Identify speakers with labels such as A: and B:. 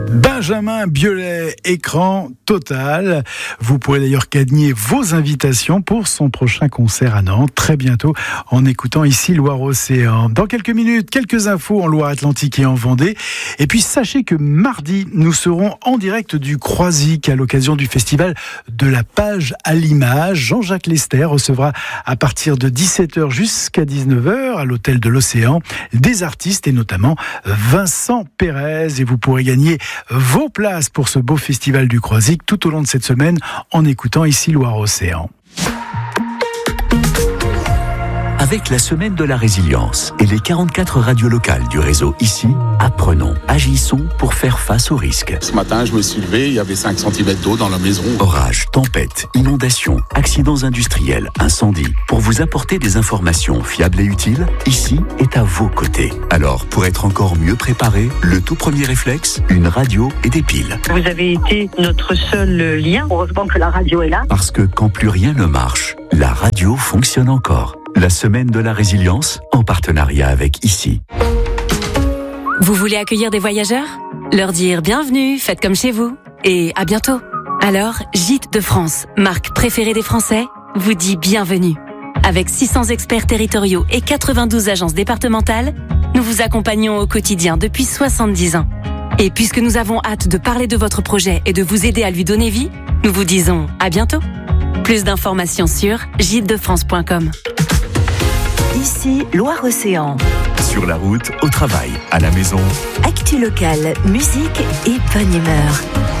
A: Benjamin Biolay, écran total. Vous pourrez d'ailleurs gagner vos invitations pour son prochain concert à Nantes, très bientôt, en écoutant ici Loire-Océan. Dans quelques minutes, quelques infos en Loire-Atlantique et en Vendée. Et puis sachez que mardi, nous serons en direct du Croisic à l'occasion du festival de la page à l'image. Jean-Jacques Lester recevra à partir de 17h jusqu'à 19h à l'hôtel de l'Océan des artistes et notamment Vincent Pérez. Et vous pourrez gagner vos places pour ce beau festival du Croisic tout au long de cette semaine en écoutant ici Loire-Océan.
B: Avec la semaine de la résilience et les 44 radios locales du réseau ici, apprenons, agissons pour faire face aux risques.
C: Ce matin, je me suis levé, il y avait 5 cm d'eau dans la maison.
B: Orages, tempêtes, inondations, accidents industriels, incendies. Pour vous apporter des informations fiables et utiles, ici est à vos côtés. Alors, pour être encore mieux préparé, le tout premier réflexe, une radio et des piles.
D: Vous avez été notre seul lien. Heureusement que la radio est là.
B: Parce que quand plus rien ne marche, la radio fonctionne encore. La semaine de la résilience, en partenariat avec ici.
E: Vous voulez accueillir des voyageurs ? Leur dire bienvenue, faites comme chez vous et à bientôt. Alors, Gîtes de France, marque préférée des Français, vous dit bienvenue. Avec 600 experts territoriaux et 92 agences départementales, nous vous accompagnons au quotidien depuis 70 ans. Et puisque nous avons hâte de parler de votre projet et de vous aider à lui donner vie, nous vous disons à bientôt. Plus d'informations sur gîtesdefrance.com.
F: Ici, Loire-Océan.
B: Sur la route, au travail, à la maison.
F: Actu locale, musique et bonne humeur.